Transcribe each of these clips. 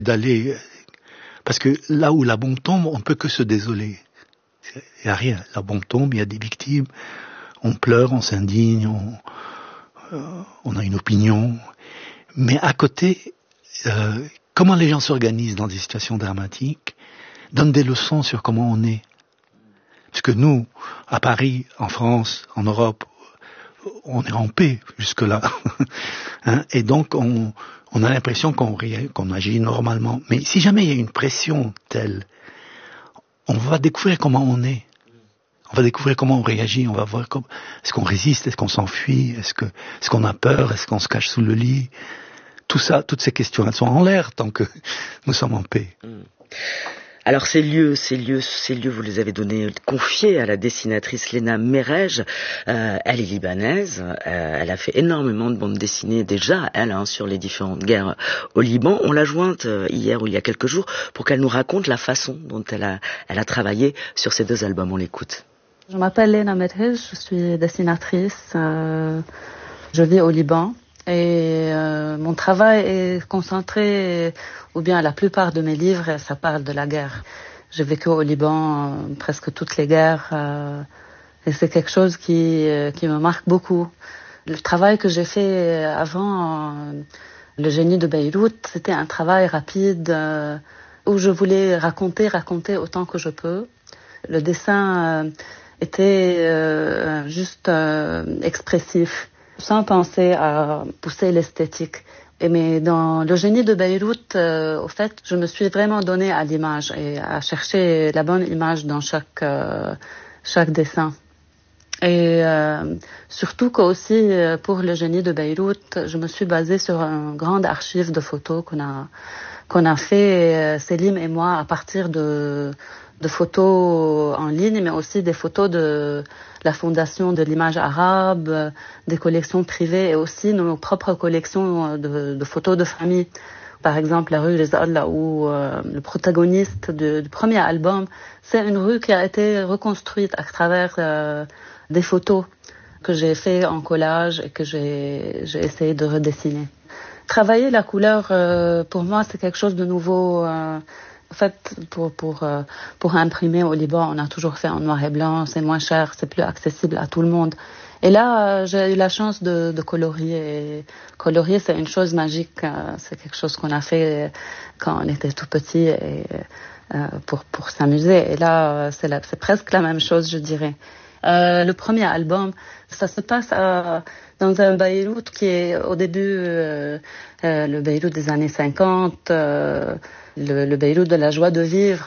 d'aller... Parce que là où la bombe tombe, on peut que se désoler. Il n'y a rien. La bombe tombe, il y a des victimes, on pleure, on s'indigne, on a une opinion. Mais à côté, comment les gens s'organisent dans des situations dramatiques, donnent des leçons sur comment on est. Parce que nous, à Paris, en France, en Europe, on est en paix jusque-là. Hein, et donc, on a l'impression qu'on agit normalement. Mais si jamais il y a une pression telle, on va découvrir comment on est. On va découvrir comment on réagit. On va voir est-ce qu'on résiste, est-ce qu'on s'enfuit, est-ce qu'on a peur, est-ce qu'on se cache sous le lit. Tout ça, toutes ces questions, elles sont en l'air tant que nous sommes en paix. Alors ces lieux, vous les avez confiés à la dessinatrice Léna Merej. Elle est libanaise. Elle a fait énormément de bandes dessinées déjà, sur les différentes guerres au Liban. On l'a jointe hier ou il y a quelques jours pour qu'elle nous raconte la façon dont elle a travaillé sur ces 2 albums. On l'écoute. Je m'appelle Léna Merej, je suis dessinatrice. Je vis au Liban. Et mon travail est concentré, ou bien la plupart de mes livres, ça parle de la guerre. J'ai vécu au Liban presque toutes les guerres, et c'est quelque chose qui me marque beaucoup. Le travail que j'ai fait avant le génie de Beyrouth, c'était un travail rapide où je voulais raconter autant que je peux. Le dessin était juste expressif, sans penser à pousser l'esthétique. Mais dans le génie de Beyrouth, au fait, je me suis vraiment donnée à l'image et à chercher la bonne image dans chaque dessin. Et surtout qu'aussi, pour le génie de Beyrouth, je me suis basée sur une grande archive de photos qu'on a fait, Selim et moi, à partir de photos en ligne, mais aussi des photos de la Fondation de l'image arabe, des collections privées et aussi nos propres collections de photos de famille. Par exemple, la rue Les Alla, où le protagoniste du premier album, c'est une rue qui a été reconstruite à travers des photos que j'ai fait en collage et que j'ai essayé de redessiner. Travailler la couleur, pour moi, c'est quelque chose de nouveau. En fait, pour imprimer au Liban, on a toujours fait en noir et blanc, c'est moins cher, c'est plus accessible à tout le monde. Et là, j'ai eu la chance de colorier. Et colorier, c'est une chose magique, c'est quelque chose qu'on a fait quand on était tout petit et pour s'amuser. Et là, c'est presque la même chose, je dirais. Le premier album, ça se passe dans un Beyrouth qui est au début le Beyrouth des années 50, le Beyrouth de la joie de vivre,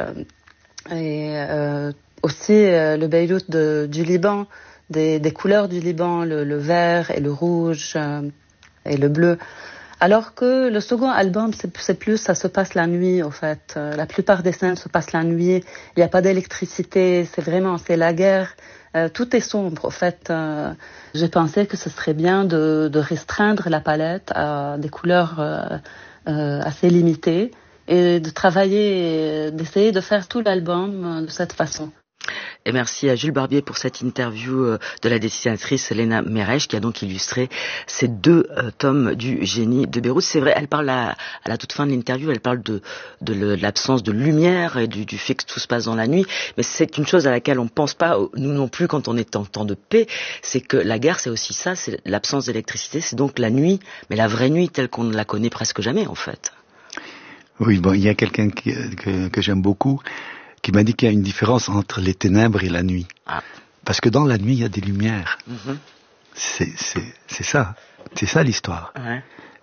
et aussi le Beyrouth du Liban, des couleurs du Liban, le vert et le rouge et le bleu. Alors que le second album, c'est plus, ça se passe la nuit, au fait. La plupart des scènes se passent la nuit. Il n'y a pas d'électricité. C'est la guerre. Tout est sombre, au fait. J'ai pensé que ce serait bien de restreindre la palette à des couleurs assez limitées et de travailler, d'essayer de faire tout l'album de cette façon. Et merci à Jules Barbier pour cette interview de la dessinatrice Léna Merej qui a donc illustré ces 2 tomes du génie de Beyrouth. C'est vrai, elle parle à la toute fin de l'interview, elle parle de l'absence de lumière et du fait que tout se passe dans la nuit. Mais c'est une chose à laquelle on ne pense pas, nous non plus, quand on est en temps de paix. C'est que la guerre, c'est aussi ça, c'est l'absence d'électricité. C'est donc la nuit, mais la vraie nuit telle qu'on ne la connaît presque jamais, en fait. Oui, bon, il y a quelqu'un que j'aime beaucoup qui m'a dit qu'il y a une différence entre les ténèbres et la nuit. Ah. Parce que dans la nuit, il y a des lumières. Mm-hmm. C'est ça l'histoire. Ouais.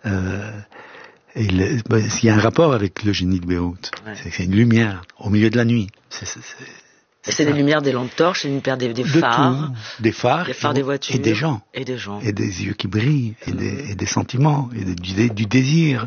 Il y a un rapport avec le génie de Beyrouth. Ouais. C'est une lumière au milieu de la nuit. C'est des lumières, des lampes torches, des phares. Des phares, des voitures. Et des gens. Et des gens. Et des yeux qui brillent, et des sentiments, et du désir.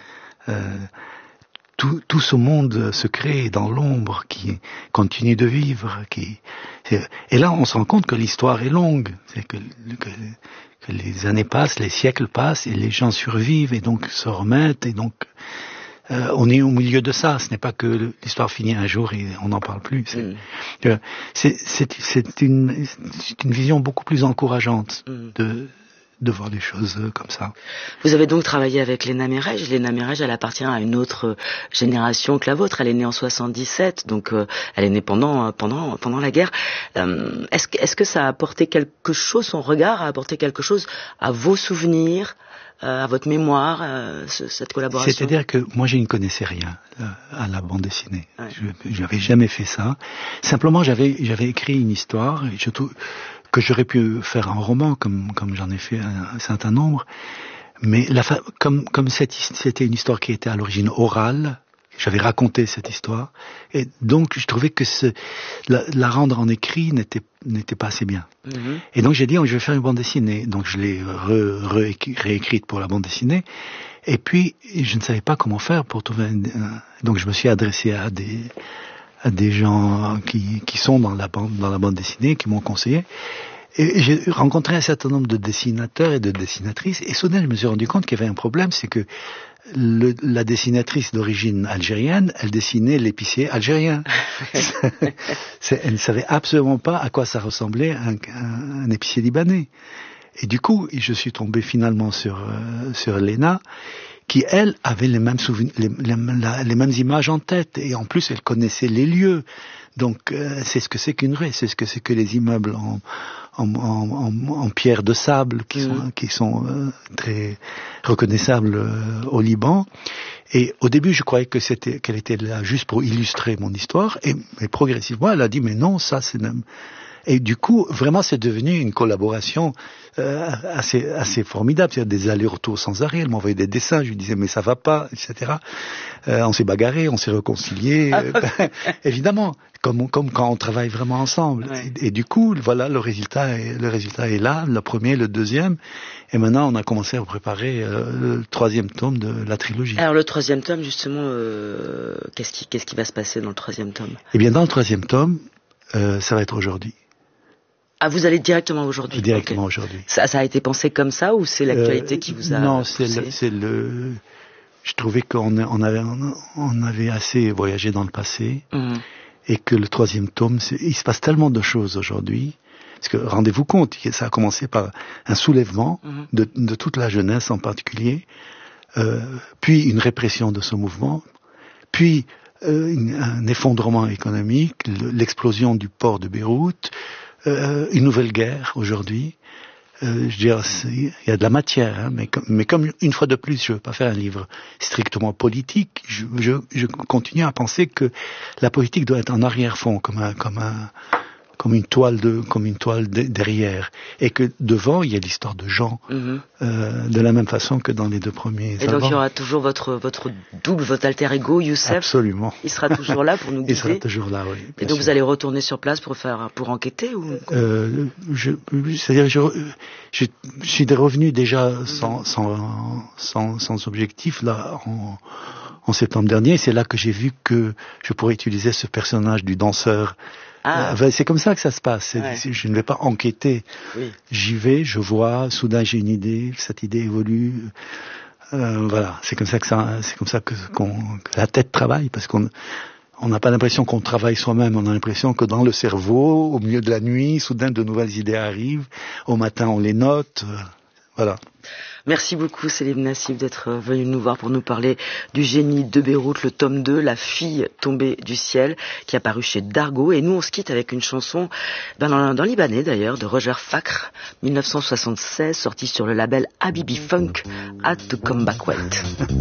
Tout ce monde se crée dans l'ombre qui continue de vivre. Et là, on se rend compte que l'histoire est longue. C'est que les années passent, les siècles passent, et les gens survivent, et donc se remettent, et donc on est au milieu de ça. Ce n'est pas que l'histoire finit un jour et on n'en parle plus. C'est une vision beaucoup plus encourageante de de voir les choses comme ça. Vous avez donc travaillé avec Léna Merej. Léna Merej, elle appartient à une autre génération que la vôtre. Elle est née en 77, donc elle est née pendant la guerre. Est-ce que ça a apporté quelque chose, son regard a apporté quelque chose à vos souvenirs, à votre mémoire, cette collaboration? C'est-à-dire que moi, je ne connaissais rien à la bande dessinée. Ouais. Je n'avais jamais fait ça. Simplement, j'avais écrit une histoire et que j'aurais pu faire un roman, comme j'en ai fait un certain nombre. Mais comme c'était une histoire qui était à l'origine orale, j'avais raconté cette histoire, et donc je trouvais que la rendre en écrit n'était pas assez bien. Mm-hmm. Et donc j'ai dit, je vais faire une bande dessinée. Donc je l'ai réécrite pour la bande dessinée. Et puis je ne savais pas comment faire pour trouver donc je me suis adressé à des gens qui sont dans la bande dessinée, qui m'ont conseillé. Et j'ai rencontré un certain nombre de dessinateurs et de dessinatrices, et soudain je me suis rendu compte qu'il y avait un problème, c'est que la dessinatrice d'origine algérienne, elle dessinait l'épicier algérien. Elle ne savait absolument pas à quoi ça ressemblait un épicier libanais. Et du coup, je suis tombé finalement sur Léna, qui elle avait les mêmes souvenirs, les mêmes images en tête, et en plus elle connaissait les lieux. Donc c'est ce que c'est qu'une vraie, c'est ce que c'est que les immeubles en pierre de sable qui sont très reconnaissables au Liban. Et au début, je croyais qu'elle était là juste pour illustrer mon histoire, mais progressivement, elle a dit mais non, ça c'est même. Et du coup, vraiment, c'est devenu une collaboration assez formidable. C'est-à-dire des allers-retours sans arrêt. Elle m'envoyait des dessins, je lui disais mais ça va pas, etc. On s'est bagarré, on s'est réconcilié. Évidemment, comme quand on travaille vraiment ensemble. Ouais. Et du coup, voilà, le résultat est là, le premier, le deuxième. Et maintenant, on a commencé à préparer le troisième tome de la trilogie. Alors le troisième tome, justement, qu'est-ce qui va se passer dans le troisième tome? Eh bien, dans le troisième tome, ça va être aujourd'hui. Ah, vous allez directement aujourd'hui? Directement aujourd'hui. Ça a été pensé comme ça, ou c'est l'actualité qui vous a Non, poussé? Je trouvais qu'on avait assez voyagé dans le passé, et que le troisième tome, il se passe tellement de choses aujourd'hui, parce que rendez-vous compte, ça a commencé par un soulèvement de toute la jeunesse en particulier, puis une répression de ce mouvement, puis un effondrement économique, l'explosion du port de Beyrouth, une nouvelle guerre aujourd'hui. Je dirais, il y a de la matière, hein, mais comme une fois de plus, je veux pas faire un livre strictement politique. Je continue à penser que la politique doit être en arrière-fond, comme une toile derrière, et que devant il y a l'histoire de gens, de la même façon que dans les deux premiers. Et donc il y aura toujours votre double, votre alter ego, Youssef. Absolument. Il sera toujours là pour nous guider. Il sera toujours là, oui. Et donc vous allez retourner sur place pour enquêter, ou c'est-à-dire je suis revenu déjà sans objectif là en septembre dernier. C'est là que j'ai vu que je pourrais utiliser ce personnage du danseur. C'est comme ça que ça se passe. Ouais. Je ne vais pas enquêter. Oui. J'y vais, je vois, soudain j'ai une idée, cette idée évolue. Voilà, c'est comme ça que la tête travaille, parce qu'on n'a pas l'impression qu'on travaille soi-même. On a l'impression que dans le cerveau, au milieu de la nuit, soudain de nouvelles idées arrivent. Au matin, on les note. Voilà. Merci beaucoup Selim Nassif d'être venu nous voir pour nous parler du Génie de Beyrouth, le tome 2, La fille tombée du ciel, qui est apparu chez Dargaud. Et nous on se quitte avec une chanson dans Libanais d'ailleurs, de Roger Fakhr, 1976, sortie sur le label Habibi Funk, Had to Come Back Wet.